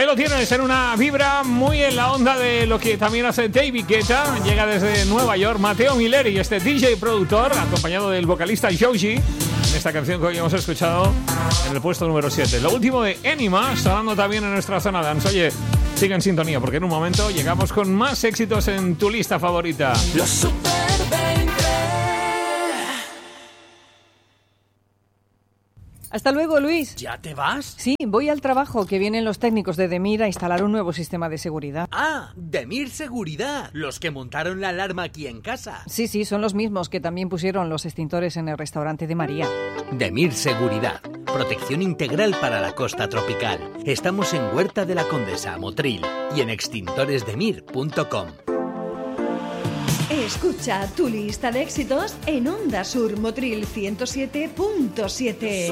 lo tienes en una vibra muy en la onda de lo que también hace David Guetta. Llega desde Nueva York Matteo Milleri, este DJ productor, acompañado del vocalista Joji, en esta canción que hoy hemos escuchado en el puesto número 7. Lo último de Enima, sonando también en nuestra zona dance. Oye, sigue en sintonía porque en un momento llegamos con más éxitos en tu lista favorita. Los Super 20. Hasta luego, Luis. ¿Ya te vas? Sí, voy al trabajo, que vienen los técnicos de Demir a instalar un nuevo sistema de seguridad. Ah, Demir Seguridad, los que montaron la alarma aquí en casa. Sí, son los mismos que también pusieron los extintores en el restaurante de María. Demir Seguridad, protección integral para la costa tropical. Estamos en Huerta de la Condesa, Motril, y en extintoresdemir.com. Escucha tu lista de éxitos en Onda Sur Motril 107.7.